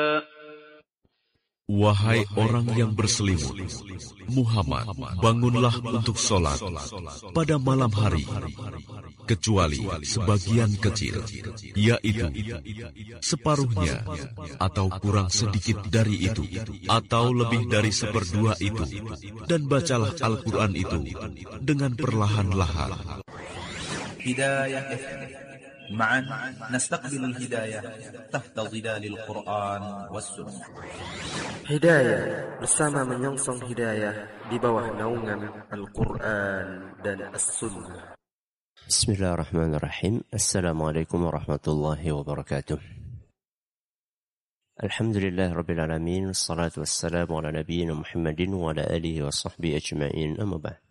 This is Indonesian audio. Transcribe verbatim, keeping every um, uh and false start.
Wahai orang yang berselimut, Muhammad, bangunlah untuk sholat pada malam hari, kecuali sebagian kecil, yaitu separuhnya atau kurang sedikit dari itu, atau lebih dari seperdua itu, dan bacalah Al-Quran itu dengan perlahan-lahan. Hidayah معا نستقبل الهداية تحت ظلال القرآن والسنة. Hidayah bersama menyongsong hidayah di bawah naungan Al-Quran dan As-Sunnah. Bismillahirrahmanirrahim. Assalamualaikum warahmatullahi wabarakatuh. Alhamdulillah Rabbil Alamin. Wassalatu wassalamu ala nabiyyina Muhammadin wa ala alihi wa sahbihi ajma'in. Amma ba'd.